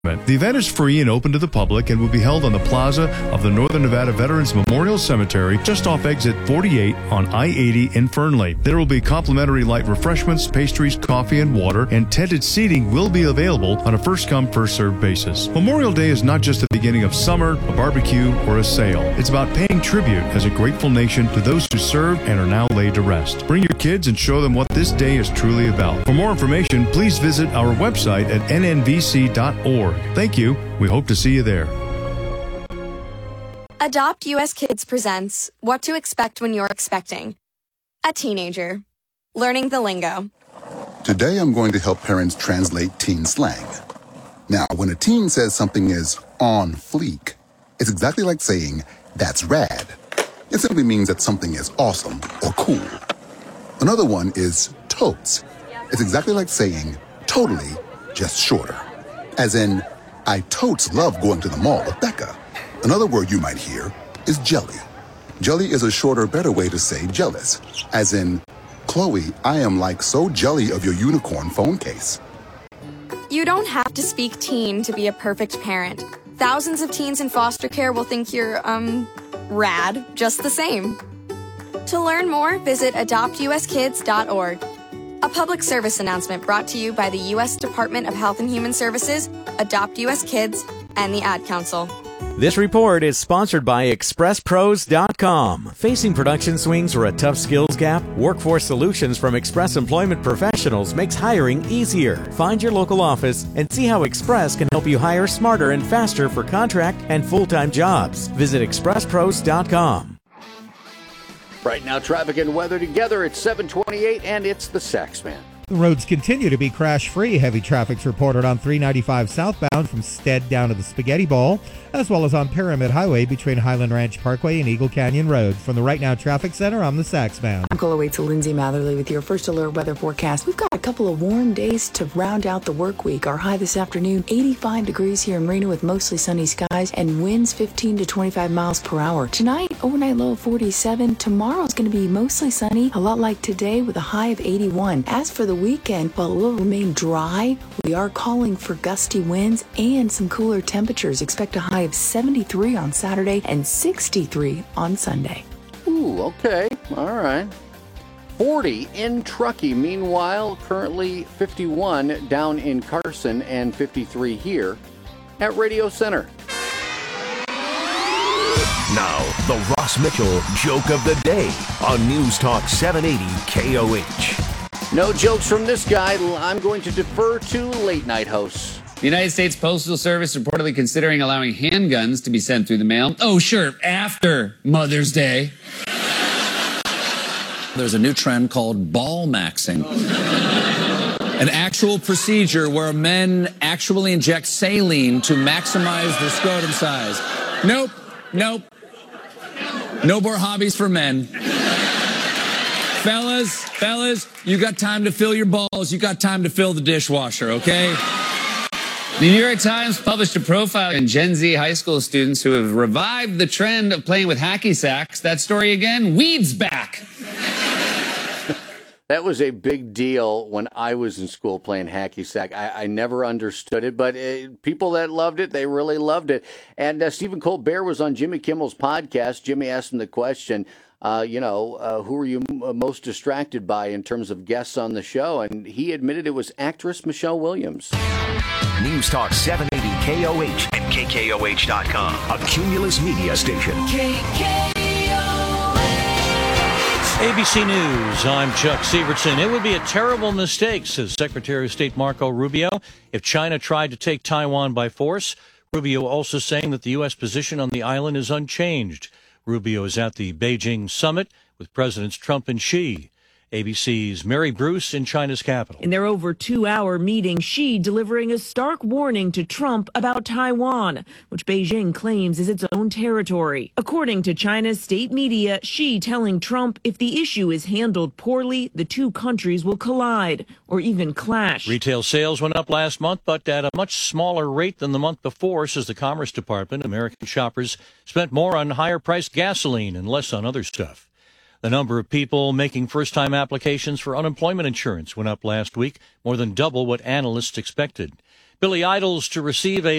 The event is free and open to the public and will be held on the plaza of the Northern Nevada Veterans Memorial Cemetery just off exit 48 on I-80 in Fernley. There will be complimentary light refreshments, pastries, coffee, and water, and tented seating will be available on a first-come, first-served basis. Memorial Day is not just the beginning of summer, a barbecue, or a sale. It's about paying tribute as a grateful nation to those who served and are now laid to rest. Bring your kids and show them what this day is truly about. For more information, please visit our website at nnvc.org. Thank you. We hope to see you there. Adopt US Kids presents What to Expect When You're Expecting. A teenager. Learning the lingo. Today I'm going to help parents translate teen slang. Now, when a teen says something is on fleek, it's exactly like saying, that's rad. It simply means that something is awesome or cool. Another one is totes. It's exactly like saying, totally, just shorter. As in, I totes love going to the mall with Becca. Another word you might hear is jelly. Jelly is a shorter, better way to say jealous. As in, Chloe, I am like so jelly of your unicorn phone case. You don't have to speak teen to be a perfect parent. Thousands of teens in foster care will think you're, rad, just the same. To learn more, visit adoptuskids.org. A public service announcement brought to you by the U.S. Department of Health and Human Services, Adopt U.S. Kids, and the Ad Council. This report is sponsored by ExpressPros.com. Facing production swings or a tough skills gap? Workforce Solutions from Express Employment Professionals makes hiring easier. Find your local office and see how Express can help you hire smarter and faster for contract and full-time jobs. Visit ExpressPros.com. Right now, traffic and weather together. It's 7:28, and it's the Saxman. The roads continue to be crash-free. Heavy traffic's reported on 395 southbound from Stead down to the Spaghetti Bowl, as well as on Pyramid Highway between Highland Ranch Parkway and Eagle Canyon Road. From the Right Now Traffic Center, I'm the Saxman. I'm Cola Waits to Lindsay Matherly with your first alert weather forecast. We've got a couple of warm days to round out the work week. Our high this afternoon, 85 degrees here in Reno with mostly sunny skies and winds 15 to 25 miles per hour. Tonight, overnight low of 47. Tomorrow's going to be mostly sunny, a lot like today with a high of 81. As for the weekend, while it will remain dry, we are calling for gusty winds and some cooler temperatures. Expect a high of 73 on Saturday and 63 on Sunday. Ooh, okay. All right. 40 in Truckee. Meanwhile, currently 51 down in Carson and 53 here at Radio Center. Now, the Ross Mitchell Joke of the Day on News Talk 780 KOH. No jokes from this guy. I'm going to defer to late night hosts. The United States Postal Service reportedly considering allowing handguns to be sent through the mail. Oh, sure, after Mother's Day. There's a new trend called ball maxing. An actual procedure where men actually inject saline to maximize their scrotum size. Nope. No more hobbies for men. Fellas, you got time to fill your balls. You got time to fill the dishwasher, okay? The New York Times published a profile on Gen Z high school students who have revived the trend of playing with hacky sacks. That story again, weed's back. That was a big deal when I was in school playing hacky sack. I never understood it, but people that loved it, they really loved it. And Stephen Colbert was on Jimmy Kimmel's podcast. Jimmy asked him the question, who are you most distracted by in terms of guests on the show? And he admitted it was actress Michelle Williams. News Talk 780 KOH and KKOH.com, a Cumulus media station. ABC News, I'm Chuck Severson. It would be a terrible mistake, says Secretary of State Marco Rubio, if China tried to take Taiwan by force. Rubio also saying that the U.S. position on the island is unchanged. Rubio is at the Beijing summit with Presidents Trump and Xi. ABC's Mary Bruce in China's capital. In their over 2-hour meeting, Xi delivering a stark warning to Trump about Taiwan, which Beijing claims is its own territory. According to China's state media, Xi telling Trump if the issue is handled poorly, the two countries will collide or even clash. Retail sales went up last month, but at a much smaller rate than the month before, says the Commerce Department. American shoppers spent more on higher-priced gasoline and less on other stuff. The number of people making first-time applications for unemployment insurance went up last week, more than double what analysts expected. Billy Idol's to receive a